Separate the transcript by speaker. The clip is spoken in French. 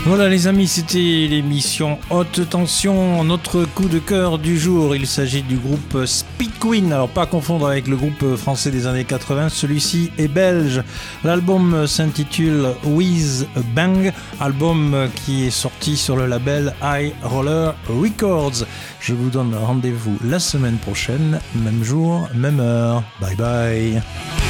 Speaker 1: Voilà les amis, c'était l'émission Haute Tension. Notre coup de cœur du jour, il s'agit du groupe Speed Queen. Alors pas à confondre avec le groupe français des années 80, celui-ci est belge. L'album s'intitule With a Bang, album qui est sorti sur le label High Roller Records. Je vous donne rendez-vous la semaine prochaine, même jour, même heure. Bye bye.